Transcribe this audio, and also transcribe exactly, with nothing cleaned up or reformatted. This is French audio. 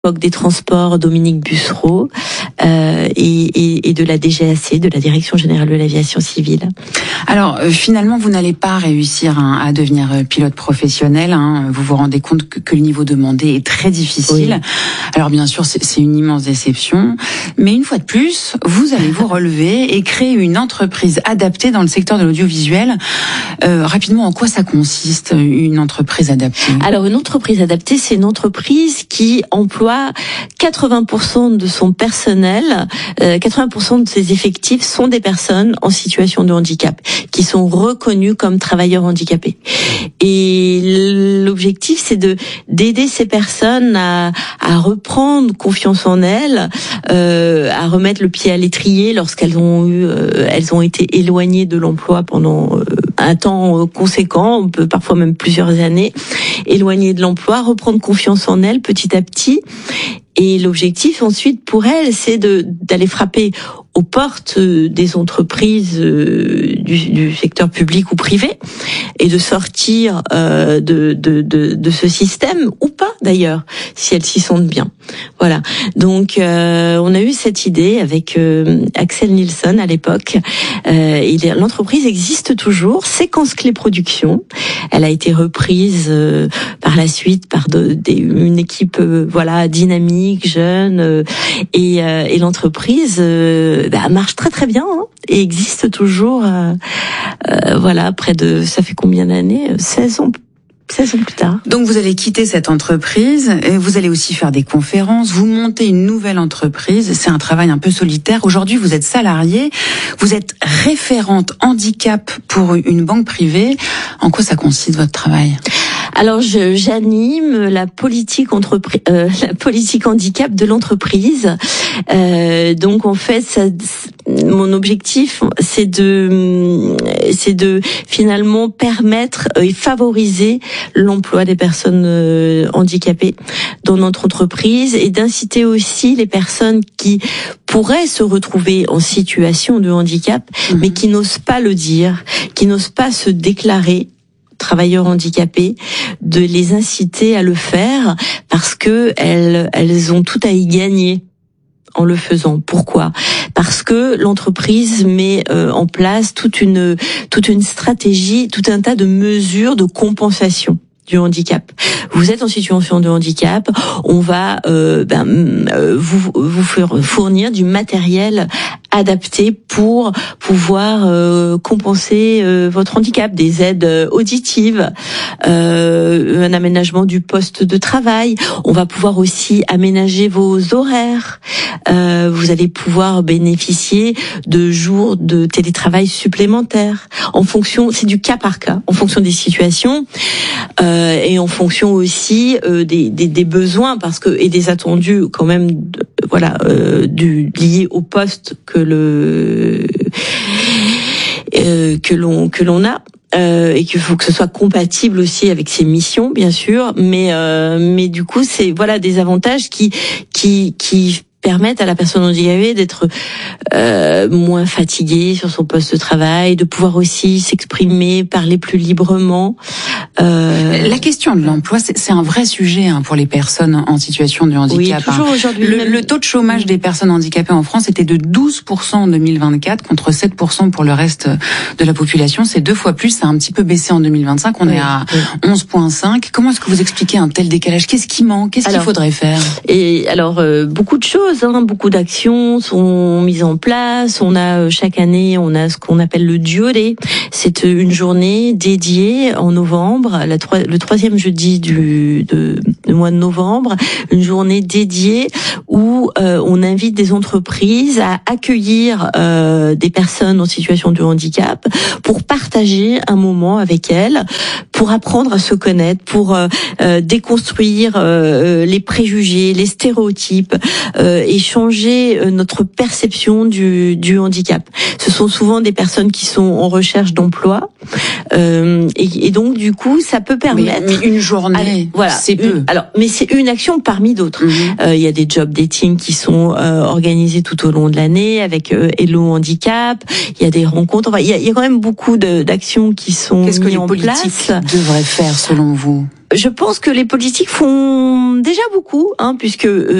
des Transports, Dominique Bussereau, euh, et, et, et de la D G A C, de la Direction Générale de l'Aviation Civile. Alors, euh, finalement, vous n'allez pas réussir hein, à devenir pilote professionnel. Hein. Vous vous rendez compte que, que le niveau demandé est très difficile. Oui. Alors, bien sûr, c'est, c'est une immense déception. Mais une fois de plus, vous allez vous relever et créer une entreprise adaptée dans le secteur de l'audiovisuel. Euh, rapidement, en quoi ça consiste, une entreprise adaptée ? Alors, une entreprise adaptée, c'est une entreprise qui emploie quatre-vingts pour cent de son personnel, euh, quatre-vingts pour cent de ses effectifs sont des personnes en situation de handicap, qui sont reconnues comme travailleurs handicapés. Et l'objectif, c'est de d'aider ces personnes à, à reprendre confiance en elles, euh, à remettre le pied à l'étrier lorsqu'elles ont eu, euh, elles ont été éloignées de l'emploi pendant euh, un temps conséquent, parfois même plusieurs années, éloignées de l'emploi, reprendre confiance en elles petit à petit. Et l'objectif ensuite pour elles, c'est de d'aller frapper aux portes des entreprises du, du secteur public ou privé et de sortir euh, de, de, de, de ce système, ou pas d'ailleurs, si elles s'y sentent bien. Voilà. Donc euh, on a eu cette idée avec euh, Axel Nilsson à l'époque. Euh, et l'entreprise existe toujours, Séquence Clé Productions. Elle a été reprise euh, par la suite par de, des, une équipe euh, voilà dynamique, jeune, euh, et, euh, et l'entreprise euh, bah, marche très très bien hein, et existe toujours. Euh, euh, voilà, près de, ça fait combien d'années ? seize ans. seize ans plus tard. Donc vous allez quitter cette entreprise et vous allez aussi faire des conférences, vous montez une nouvelle entreprise, c'est un travail un peu solitaire. Aujourd'hui, vous êtes salarié, vous êtes référente handicap pour une banque privée. En quoi ça consiste votre travail ? Alors, je, j'anime la politique entreprise, euh, la politique handicap de l'entreprise. Euh, donc, en fait, ça, mon objectif, c'est de, c'est de finalement permettre et favoriser l'emploi des personnes euh, handicapées dans notre entreprise et d'inciter aussi les personnes qui pourraient se retrouver en situation de handicap, mmh. mais qui n'osent pas le dire, qui n'osent pas se déclarer travailleurs handicapés, de les inciter à le faire parce que elles, elles ont tout à y gagner en le faisant. Pourquoi ? Parce que l'entreprise met euh, en place toute une toute une stratégie, tout un tas de mesures de compensation du handicap. Vous êtes en situation de handicap, on va euh, ben, euh, vous vous fournir du matériel adapté pour pouvoir euh, compenser euh, votre handicap, des aides auditives, euh, un aménagement du poste de travail. On va pouvoir aussi aménager vos horaires. Euh, vous allez pouvoir bénéficier de jours de télétravail supplémentaires en fonction, c'est du cas par cas, en fonction des situations euh, et en fonction aussi euh, des, des, des besoins, parce que et des attendus quand même, de, voilà, euh, du liés au poste que le euh, que l'on que l'on a. Euh, et qu'il faut que ce soit compatible aussi avec ses missions, bien sûr, mais euh, mais du coup c'est voilà des avantages qui qui qui permettent à la personne handicapée d'être euh, moins fatiguée sur son poste de travail, de pouvoir aussi s'exprimer, parler plus librement. Euh... La question de l'emploi, c'est, c'est un vrai sujet hein, pour les personnes en situation de handicap. Oui, toujours hein. aujourd'hui. Le, même... le taux de chômage des personnes handicapées en France était de douze pour cent en deux mille vingt-quatre contre sept pour cent pour le reste de la population. C'est deux fois plus, ça a un petit peu baissé en deux mille vingt-cinq, on oui, est à oui. onze virgule cinq. Comment est-ce que vous expliquez un tel décalage ? Qu'est-ce qui manque ? Qu'est-ce alors, qu'il faudrait faire ? Et alors, euh, beaucoup de choses. Hein, beaucoup d'actions sont mises en place. On a chaque année, on a ce qu'on appelle le Diodé. C'est une journée dédiée en novembre, la tro- le troisième jeudi du de, du mois de novembre, une journée dédiée où euh, on invite des entreprises à accueillir euh, des personnes en situation de handicap pour partager un moment avec elles, pour apprendre à se connaître, pour euh, euh, déconstruire euh, les préjugés, les stéréotypes. Euh, euh, et changer euh, notre perception du, du handicap. Ce sont souvent des personnes qui sont en recherche d'emploi, euh, et, et donc du coup, ça peut permettre. Mais, mais une journée, allez, voilà, c'est peu. Une, alors, mais c'est une action parmi d'autres. Il Mm-hmm. euh, y a des job dating qui sont euh, organisés tout au long de l'année avec euh, Hello Handicap. Il y a des rencontres. Enfin, il y a, y a quand même beaucoup de, d'actions qui sont Qu'est-ce que mises les en politiques place. devraient faire selon vous? Je pense que les politiques font déjà beaucoup, hein, puisque euh,